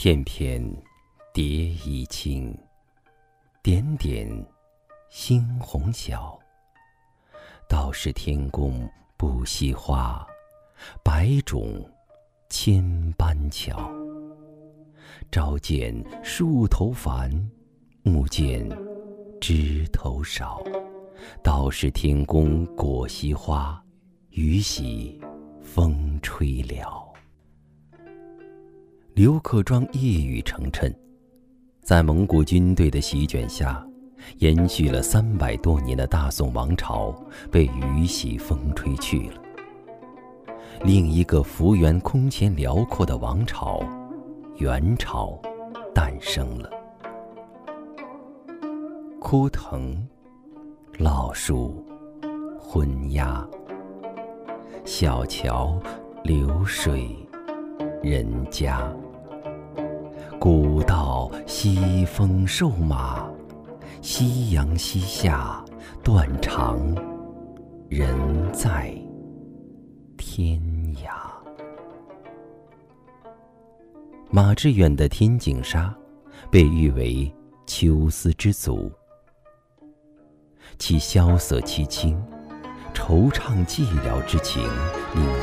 片片蝶衣轻，点点猩红小。道是天公不惜花，百种千般巧。朝见树头繁，暮见枝头少。道是天公果惜花，雨喜风吹了。刘克庄一语成谶，在蒙古军队的席卷下，延续了300多年的大宋王朝被雨洗风吹去了。另一个幅员空前辽阔的王朝元朝诞生了。枯藤老树昏鸦，小桥流水人家。古道西风瘦马，夕阳西下断肠人在天涯。马致远的天净沙被誉为秋思之祖，其萧瑟凄清，惆怅寂寥之情令